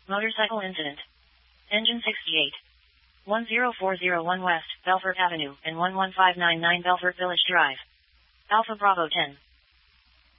Motorcycle incident. Engine 68. 10401 West, Belfort Avenue, and 11599 Belfort Village Drive. Alpha Bravo 10.